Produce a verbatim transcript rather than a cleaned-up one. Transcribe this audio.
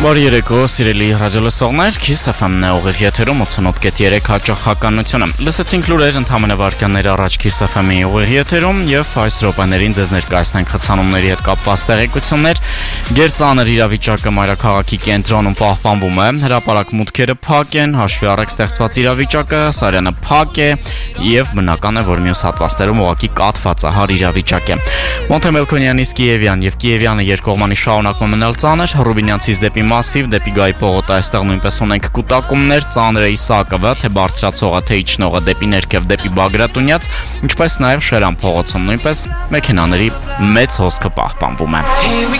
Բարի երեկո, սիրելի ռադիոլսողներ, Kiss F M-ն է ուղիղ եթերում ութանոթ կետ երեք հաճախականությունը։ Լսեցինք լուրեր ընդամենը վայրկյաններ առաջ Kiss F M-ի ուղիղ եթերում եւ այս րոպեներին ձեզ ներկայացնենք խցանումների հետ կապված տեղեկություններ։ Գերծանր իրավիճակը մայրաքաղաքի կենտրոնում պահպանվում է, հրապարակ մուտքերը փակ են, հաշվի առեք ստեղծված իրավիճակը, Սարյանը փակ է եւ բնական է, որ մյուս հատվածներում ուղղակի կաթվածահար իրավիճակ է։ Մոնտեմելքոնյանից Կիևյան եւ Կիևյանը երկկողմանի շարունակում մնալ ծանր, Ռուբինյանցից դեպի Մասիվ, դեպի Գայի պողոտը այստեղ նույնպես ունենք կուտակումներ, ծանր է Իսակովը, թե բարձրացողը, թե իջնողը դեպի ներքև, դեպի Բագրատունյաց, ինչպես նաև Շերան փողոցում նույնպես մեքենաների մեծ հոսքը պահպանվում է։